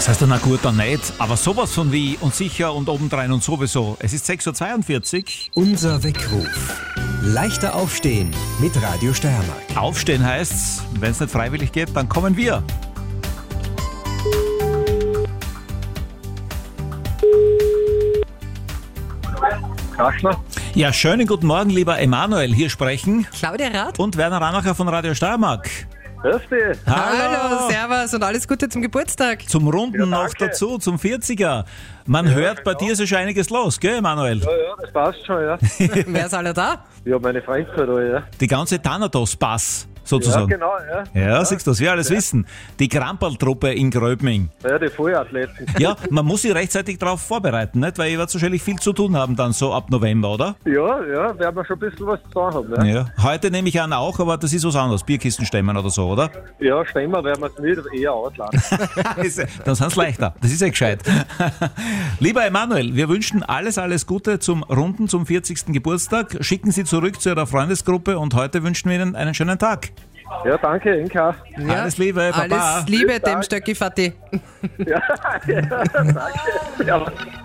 Was heißt denn, na gut, dann nicht? Aber sowas von wie und sicher und obendrein und sowieso. Es ist 6.42 Uhr. Unser Weckruf. Leichter aufstehen mit Radio Steiermark. Aufstehen heißt's, wenn es nicht freiwillig geht, dann kommen wir. Kraschner. Ja, schönen guten Morgen, lieber Emanuel. Hier sprechen Claudia Rath. und Werner Ranacher von Radio Steiermark. Grüß dich. Hallo, servus und alles Gute zum Geburtstag. Zum Runden Ja, noch danke. dazu, zum 40er. Man hört, bei dir ist ja schon einiges los, gell, Emanuel? Ja, das passt schon, ja. Wer ist alle da? Ja, meine Freunde da, ja. Die ganze Thanatos-Pass, Ja, sozusagen. genau, ja. Ja, siehst du, das wir alles wissen. Die Kramperl-Truppe in Gröbming. Ja, die Vollathleten. Ja, man muss sich rechtzeitig darauf vorbereiten, nicht? Weil ihr werdet wahrscheinlich viel zu tun haben dann so ab November, oder? Ja, werden wir schon ein bisschen was zu tun haben, ja. Ja. Heute nehme ich an auch, aber das ist was anderes. Bierkisten stemmen oder so, oder? Ja, stemmen werden wir es nicht eher ausladen. Dann sind es leichter. Das ist ja gescheit. Lieber Emanuel, wir wünschen alles Gute zum Runden, zum 40. Geburtstag. Schicken Sie zurück zu Ihrer Freundesgruppe und heute wünschen wir Ihnen einen schönen Tag. Ja, danke, Inka. Ja, Alles Liebe, Baba. Alles Liebe dem Stöcki Fatti. Ja, danke. Ja.